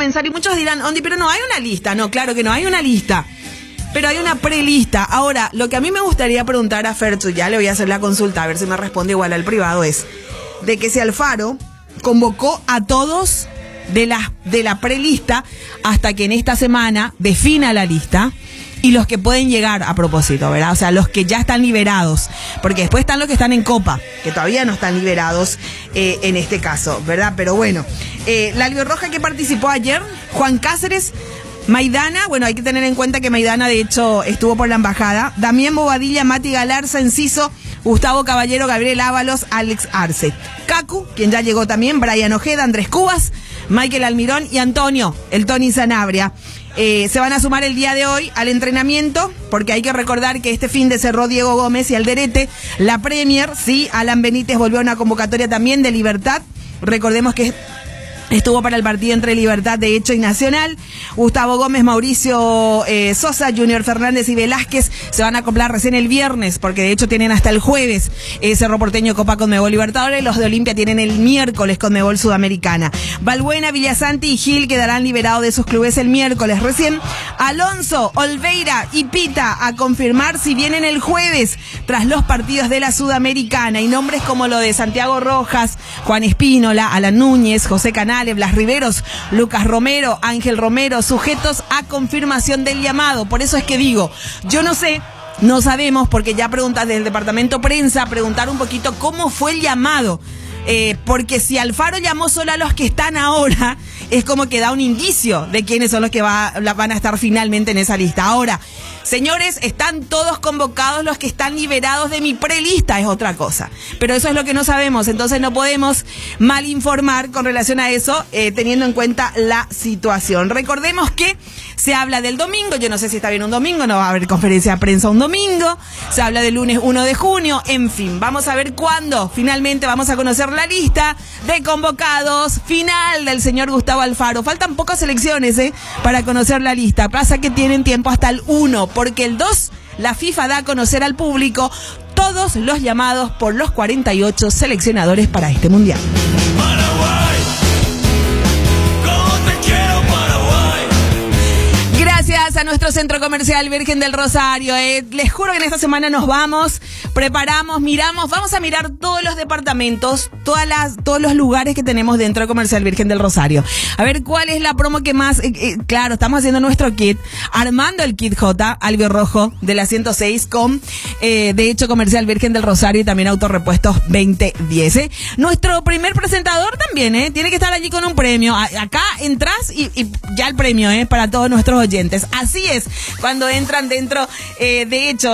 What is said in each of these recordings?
comenzar y muchos dirán, Ondi, pero no hay una lista. No, claro que no hay una lista, pero hay una prelista. Ahora, lo que a mí me gustaría preguntar a Ferchu, ya le voy a hacer la consulta, a ver si me responde igual al privado, es de que si Alfaro convocó a todos de la prelista hasta que en esta semana defina la lista y los que pueden llegar a propósito, ¿verdad? O sea, los que ya están liberados, porque después están los que están en Copa, que todavía no están liberados en este caso, ¿verdad? Pero bueno, la albirroja que participó ayer, Juan Cáceres, Maidana, bueno, hay que tener en cuenta que Maidana de hecho estuvo por la embajada, Damián Bobadilla, Mati Galarza, Enciso, Gustavo Caballero, Gabriel Ábalos, Alex Arce, Cacu, quien ya llegó también, Brian Ojeda, Andrés Cubas, Michael Almirón y Antonio, el Tony Sanabria. Se van a sumar el día de hoy al entrenamiento, porque hay que recordar que este fin de cerró Diego Gómez y Alderete, la Premier, sí, Alan Benítez volvió a una convocatoria también de Libertad, recordemos que estuvo para el partido entre Libertad de Hecho y Nacional. Gustavo Gómez, Mauricio Sosa, Junior Fernández y Velázquez se van a acoplar recién el viernes, porque de hecho tienen hasta el jueves Cerro Porteño Copa Conmebol Libertadores. Los de Olimpia tienen el miércoles Conmebol Sudamericana. Balbuena, Villasanti y Gil quedarán liberados de sus clubes el miércoles. Recién Alonso, Olveira y Pita a confirmar si vienen el jueves tras los partidos de la Sudamericana. Y nombres como lo de Santiago Rojas, Juan Espínola, Alan Núñez, José Canales, Blas Riveros, Lucas Romero, Ángel Romero, sujetos a confirmación del llamado. Por eso es que digo, yo no sé, no sabemos, porque ya preguntas del departamento prensa, preguntar un poquito cómo fue el llamado. Porque si Alfaro llamó solo a los que están ahora, es como que da un indicio de quiénes son los que van a estar finalmente en esa lista. Ahora, señores, están todos convocados los que están liberados de mi prelista, es otra cosa. Pero eso es lo que no sabemos, entonces no podemos mal informar con relación a eso, teniendo en cuenta la situación. Recordemos que se habla del domingo, yo no sé si está bien un domingo, no va a haber conferencia de prensa un domingo, se habla del lunes 1 de junio, en fin, vamos a ver cuándo finalmente vamos a conocer la lista de convocados final del señor Gustavo Alfaro. Faltan pocas elecciones para conocer la lista, pasa que tienen tiempo hasta el 1, porque el 2 la FIFA da a conocer al público todos los llamados por los 48 seleccionadores para este mundial. Gracias a nuestro centro comercial Virgen del Rosario. Les juro que en esta semana nos vamos, preparamos, miramos, vamos a mirar todos los departamentos, todos los lugares que tenemos dentro de Comercial Virgen del Rosario. A ver cuál es la promo que más, claro, estamos haciendo nuestro kit, armando el kit J, albirrojo de la 106 con, de hecho, Comercial Virgen del Rosario y también Autorepuestos 2010. Nuestro primer presentador también, tiene que estar allí con un premio. Acá entras y ya el premio, para todos nuestros oyentes. Así es, cuando entran dentro, de hecho,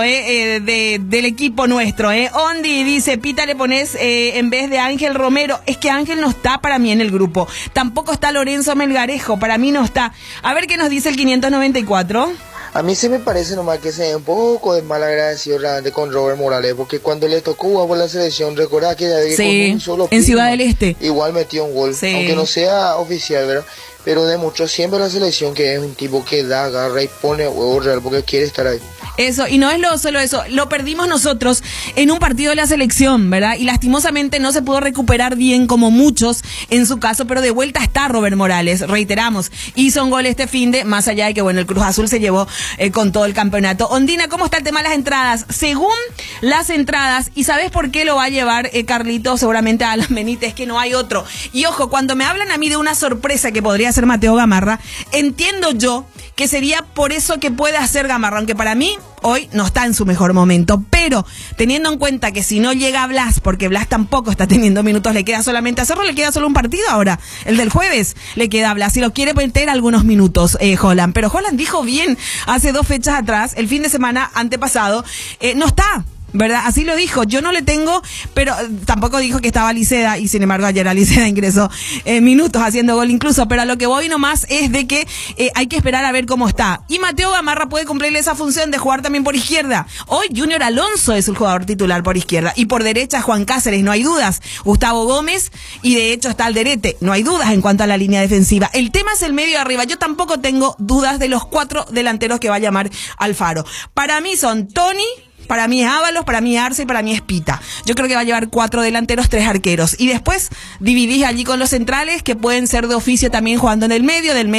del equipo nuestro. Ondi dice, Pita, le pones en vez de Ángel Romero. Es que Ángel no está para mí en el grupo. Tampoco está Lorenzo Melgarejo, para mí no está. A ver qué nos dice el 594. A mí se me parece nomás que se ve un poco de mal agradecido realmente con Robert Morales, porque cuando le tocó jugar por la selección, recordá que sí, con un solo en Ciudad del Este igual metió un gol, sí, aunque no sea oficial, ¿verdad? Pero demostró siempre la selección que es un tipo que da, agarra y pone huevo real porque quiere estar ahí. Eso, y no es solo eso, lo perdimos nosotros en un partido de la selección, ¿verdad? Y lastimosamente no se pudo recuperar bien como muchos en su caso, pero de vuelta está Robert Morales, reiteramos, hizo un gol este finde, más allá de que, bueno, el Cruz Azul se llevó con todo el campeonato. Ondina, ¿cómo está el tema de las entradas? Según las entradas, ¿y sabes por qué lo va a llevar Carlito? Seguramente a Alan Benítez, que no hay otro. Y ojo, cuando me hablan a mí de una sorpresa que podría ser Mateo Gamarra, entiendo yo que sería por eso que puede hacer Gamarra, aunque para mí hoy no está en su mejor momento, pero teniendo en cuenta que si no llega Blas, porque Blas tampoco está teniendo minutos, le queda solamente a Cerro, le queda solo un partido ahora, el del jueves, le queda a Blas, si lo quiere meter algunos minutos Holland, pero Holland dijo bien hace 2 fechas atrás, el fin de semana antepasado, no está, ¿verdad? Así lo dijo, yo no le tengo, pero tampoco dijo que estaba Liceda, y sin embargo ayer a Liceda ingresó minutos haciendo gol incluso, pero a lo que voy nomás es de que hay que esperar a ver cómo está. Y Mateo Gamarra puede cumplirle esa función de jugar también por izquierda. Hoy Junior Alonso es el jugador titular por izquierda, y por derecha Juan Cáceres, no hay dudas, Gustavo Gómez, y de hecho está Alderete, no hay dudas en cuanto a la línea defensiva. El tema es el medio de arriba, yo tampoco tengo dudas de los 4 delanteros que va a llamar Alfaro. Para mí son Tony, para mí es Ábalos, para mí es Arce y para mí es Pita. Yo creo que va a llevar 4 delanteros, 3 arqueros. Y después dividís allí con los centrales, que pueden ser de oficio también jugando en el medio, del medio